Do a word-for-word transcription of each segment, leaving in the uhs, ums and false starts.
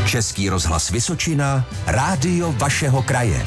Český rozhlas Vysočina, rádio vašeho kraje.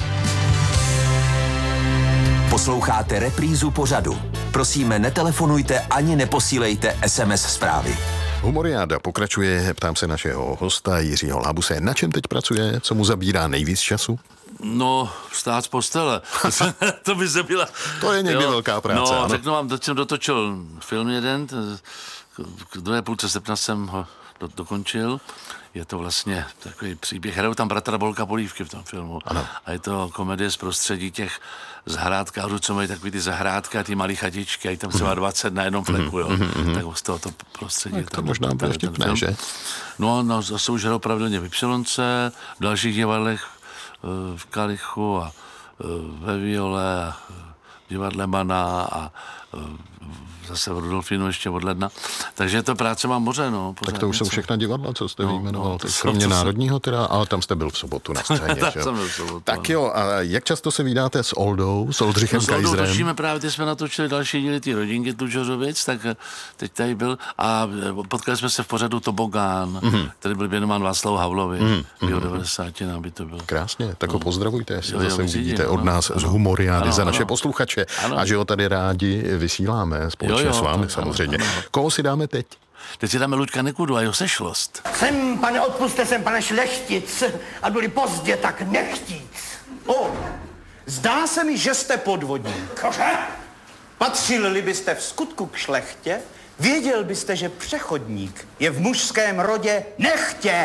Posloucháte reprízu pořadu. Prosíme, netelefonujte ani neposílejte es em es zprávy. Humoriáda pokračuje, ptám se našeho hosta Jiřího Labuse. Na čem teď pracuje? Co mu zabírá nejvíc času? No, vstát z postele. To by se byla... To je někdy jo, velká práce. No, ano. řeknu vám, teď jsem dotočil film jeden, k druhé půlce srpna jsem ho do, dokončil. Je to vlastně takový příběh. Hrajou tam bratra Bolka Polívky v tom filmu. Ano. A je to komedie z prostředí těch zahrádkářů, co mají takový ty zahrádky a ty malý chatičky. A je tam třeba dvacet na jednom fleku, jo. Mm-hmm. Tak z tohoto prostředí. Tak to tam, možná bude vtipné, že? No, no, zase už hrajou pravidelně v Ypsilonce, v dalších divadlech, v Kalichu a ve Viole a v divadle Mana a zase v Rudolfínu ještě od ledna. Takže to práce mám moře, no. Tak to už něco. Jsou všechna divadla, co jste no, vyjmenoval. No, kromě jsou, Národního teda, ale tam jste byl v sobotu na scéně, tak že? Jsem byl v sobotu, tak jo, a jak často se vídáte s Oldou, s Oldřichem no, Kajzrem? No s točíme právě, teď jsme natočili další díly ty rodinky Tlučořovic, tak teď tady byl a potkali jsme se v pořadu Tobogán, mm-hmm. který byl věnován Václavu Havlovi, mm-hmm. v jeho devadesáti by to bylo. Krásně, tak ho no. pozdravujte, jestli jo, zase jo, uvidíte ano, od nás ano, z Humoriády ano, za naše ano. posluchače Ano. a že ho tady rádi vysíláme společně jo, jo, s vámi tak, samozřejmě. ano, ano. Koho si dáme teď? Teď si dáme Luďka Nekudu a jeho Sešlost. Jsem, pane, odpuste, jsem pane Šlechtic a byli pozdě tak nechtíc. O, zdá se mi, že jste podvodník. Cože? Patřili byste v skutku k šlechtě, věděl byste, že přechodník je v mužském rodě nechtě.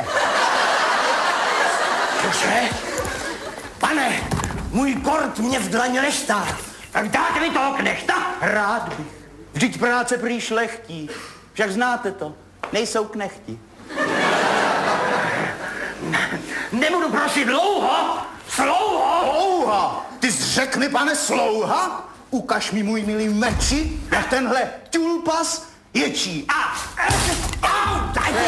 Cože? Pane, můj kort mě v dlaně leštá. Tak dáte mi toho knechta? Rád bych. Vždyť práce prý šlechtí. Však znáte to. Nejsou knechti. Nebudu prosit dlouho. Slouho. Slouha? Ty jsi řekl mi, pane, slouha? Ukaž mi, můj milý meči, jak tenhle tulpas ječí. A, au, dajte.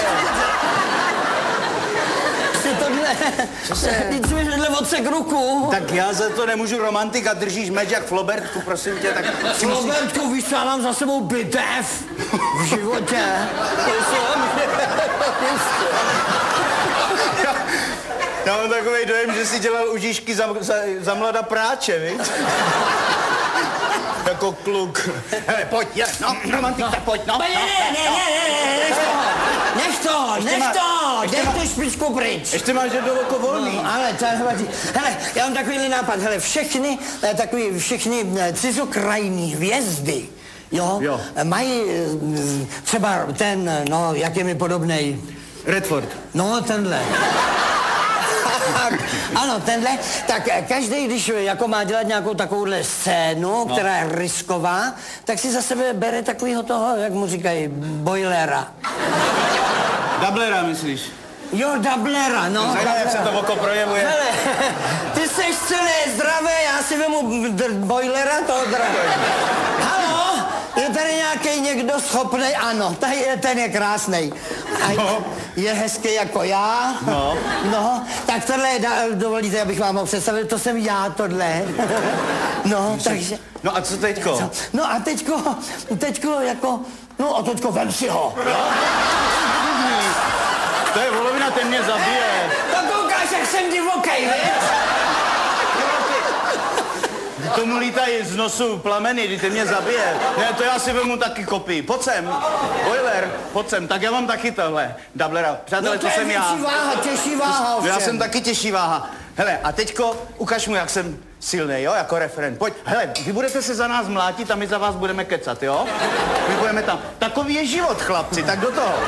Si tohle, ty jsi mi tohle odsek ruku. Tak já za to nemůžu, romantik, a držíš meč jak Flobertku, prosím tě, tak si musíš... Flobertku, víš, co já mám za sebou bitev v životě. Já mám takovej dojem, že si dělal užíšky za, za, za mlada práče, viď? Jako kluk. Hele, pojď, je, no, romantik, no. Tak pojď, no. Ne, ne, ne, ne, ne, nech to, nech to, nech tu špičku pryč. Ještě máš jedno oko volný. No, ale to nevadí. Hele, já mám takovýhle nápad, hele, všechny, takový, všechny cizokrajní hvězdy, jo, jo, mají třeba ten, no, jak je mi podobnej. Redford. No, tenhle. Ano, tenhle, tak každý, když jako má dělat nějakou takovouhle scénu, no. která je risková, tak si za sebe bere takovýho toho, jak mu říkají, boilera. Dublera, myslíš? Jo, dublera, no. Zajímavé, jak se to oko projevuje. Hele, ty seš celé zdravé, já si vemu boilera, toho drahého. Halo, je tady nějaký někdo schopnej? Ano, tady je, ten je krásnej. A no. Je hezký jako já. No. No, tak tohle, dovolíte, abych vám ho představil, to jsem já, tohle. No, Myslím, takže... No a co teďko? No a teďko, teďko jako, no a teďko vem si ho. Jo? To je volovina, ten mě zabije. To koukáš, jak jsem divokej, víš? Tomu lítají z nosu plameny, kdy ty mě zabije. Ne, to já si vemu taky kopii. Pojď sem. Boiler, pojď sem. Tak já mám taky tohle. Dublera. Přátelé, no to, to jsem já. těžší váha, těžší váha, ovšem. Já jsem taky těžší váha. Hele, a teďko ukaž mu, jak jsem silnej, jo, jako referent. Pojď, hele, vy budete se za nás mlátit a my za vás budeme kecat, jo? My budeme tam. Takový je život, chlapci, tak do toho.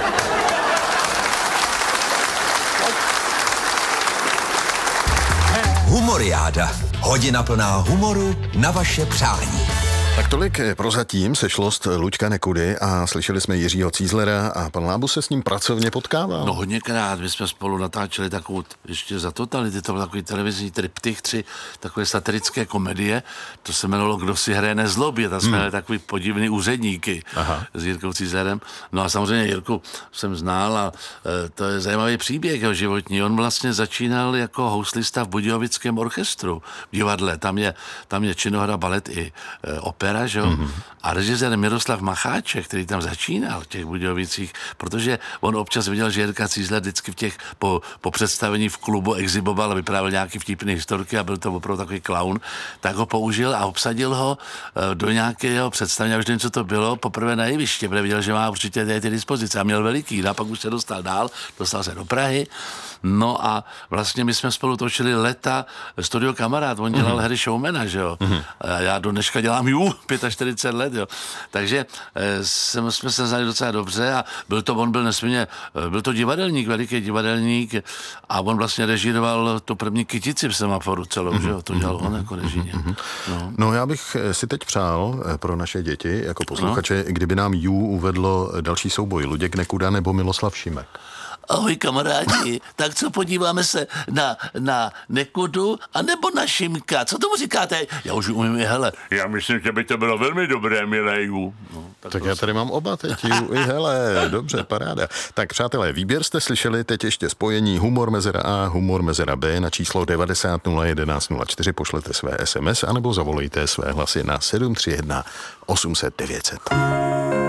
Humoriáda. Hodina plná humoru na vaše přání. Tak tolik prozatím sešlost Luďka Nekudy a slyšeli jsme Jiřího Cízlera a pan Lábus se s ním pracovně potkával. No hodněkrát, my jsme spolu natáčeli takovou, ještě za totality, to byl takový televizní triptych, tři takové satirické komedie, to se jmenovalo Kdo si hraje nezlobě, tam jsme hmm. takový podivný úředníky. Aha. S Jirkou Cízlerem. No a samozřejmě Jirku jsem znal a e, to je zajímavý příběh jeho životní. On vlastně začínal jako houslista v Budějovickém orchestru v divadle, tam je, tam je činohra, balet i e, opera. opera, že jo? Mm-hmm. A režisér Miroslav Macháček, který tam začínal v těch Budějovicích, protože on občas viděl, že Jirka Cízler vždycky v těch, po, po představení v klubu exiboval a vyprávěl nějaký vtipný historky a byl to opravdu takový klaun, tak ho použil a obsadil ho do nějakého představení, já už nevím, co to bylo, poprvé na jeviště, protože viděl, že má určitě ty, ty dispozice a měl veliký, a pak už se dostal dál, dostal se do Prahy, no a vlastně my jsme spolu točili leta Studio Kamarád, on dělal mm-hmm. hry showmana, že jo, mm-hmm. a já do dneška dělám ju, čtyřicet pět let, jo, takže jsme, jsme se znali docela dobře a byl to, on byl nesmírně, byl to divadelník, veliký divadelník a on vlastně režíroval tu první Kytici v Semaforu celou, mm-hmm. že jo, to dělal on jako režíně. Mm-hmm. No. no já bych si teď přál pro naše děti, jako posluchače, no. kdyby nám ju uvedlo další souboj Luděk Nekuda nebo Miloslav Šimek. Ahoj kamarádi, tak co, podíváme se na, na Nekudu a nebo na Šimka, co tomu říkáte? Já už umím i hele. Já myslím, že by to bylo velmi dobré, mileju. No, tak tak já tady mám oba teď, ju i hele, dobře, paráda. Tak přátelé, výběr jste slyšeli, teď ještě spojení Humor mezera A, Humor mezera B na číslo devadesát nula jedenáct nula čtyři, pošlete své es em es anebo zavolejte své hlasy na sedm tři jedna osm set devět set.